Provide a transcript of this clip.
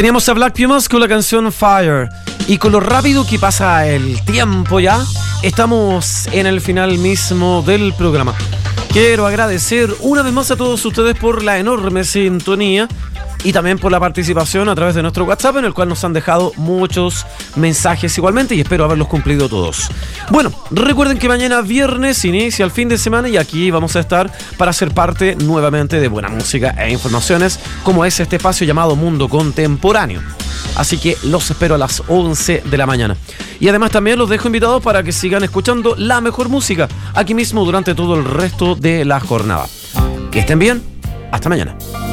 Teníamos a Black Pumas con la canción Fire. Y con lo rápido que pasa el tiempo ya, estamos en el final mismo del programa. Quiero agradecer una vez más a todos ustedes por la enorme sintonía y también por la participación a través de nuestro WhatsApp, en el cual nos han dejado muchos mensajes igualmente, y espero haberlos cumplido todos. Bueno, recuerden que mañana viernes inicia el fin de semana y aquí vamos a estar para ser parte nuevamente de buena música e informaciones, como es este espacio llamado Mundo Contemporáneo. Así que los espero a las 11 de la mañana. Y además también los dejo invitados para que sigan escuchando la mejor música aquí mismo durante todo el resto de la jornada. Que estén bien. Hasta mañana.